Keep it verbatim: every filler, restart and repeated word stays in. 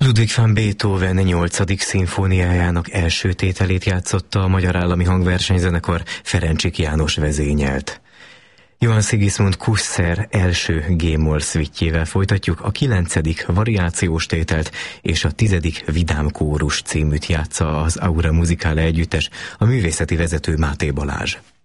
Ludwig van Beethoven nyolcadik szimfóniájának első tételét játszotta a Magyar Állami Hangversenyzenekar, Ferencsik János vezényelt. Johann Sigismund Kusser első G-moll szvittjével folytatjuk, a kilencedik variációs tételt és a tizedik Vidám kórus címűt játsza az Aura Musicale együttes, a művészeti vezető Máté Balázs.